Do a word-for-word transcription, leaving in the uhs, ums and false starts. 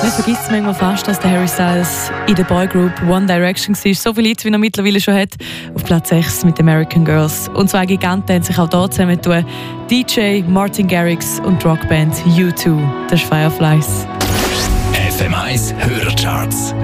Man vergisst es manchmal fast, dass der Harry Styles in der Boygroup One Direction war. So viele Leute, wie er mittlerweile schon hat. Auf Platz sechs mit American Girls. Und zwei Giganten haben sich auch hier zusammengetan. D J Martin Garrix und die Rockband U zwei. Das ist Fireflies. F M eins Hörercharts.